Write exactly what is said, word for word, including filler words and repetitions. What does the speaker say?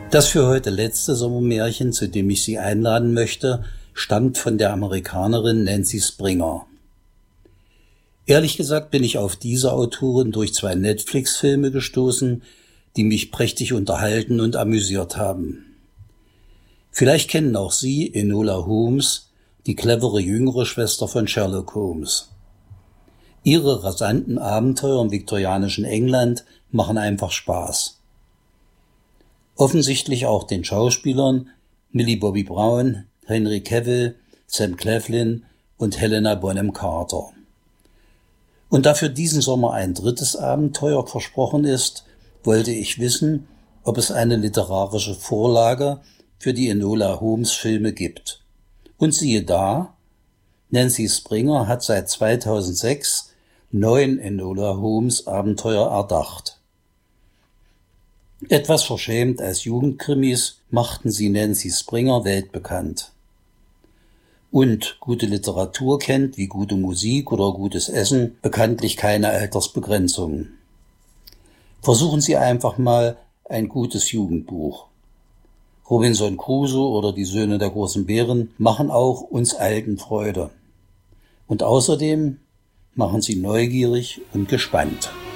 Das für heute letzte Sommermärchen, zu dem ich Sie einladen möchte, stammt von der Amerikanerin Nancy Springer. Ehrlich gesagt bin ich auf diese Autorin durch zwei Netflix-Filme gestoßen, die mich prächtig unterhalten und amüsiert haben. Vielleicht kennen auch Sie Enola Holmes, die clevere jüngere Schwester von Sherlock Holmes. Ihre rasanten Abenteuer im viktorianischen England machen einfach Spaß. Offensichtlich auch den Schauspielern Millie Bobby Brown, Henry Cavill, Sam Claflin und Helena Bonham Carter. Und da für diesen Sommer ein drittes Abenteuer versprochen ist, wollte ich wissen, ob es eine literarische Vorlage für die Enola Holmes Filme gibt. Und siehe da, Nancy Springer hat seit zweitausendsechs neun Enola Holmes Abenteuer erdacht. Etwas verschämt als Jugendkrimis machten sie Nancy Springer weltbekannt. Und gute Literatur kennt, wie gute Musik oder gutes Essen, bekanntlich keine Altersbegrenzungen. Versuchen Sie einfach mal ein gutes Jugendbuch. Robinson Crusoe oder die Söhne der großen Bären machen auch uns Alten Freude. Und außerdem machen sie neugierig und gespannt.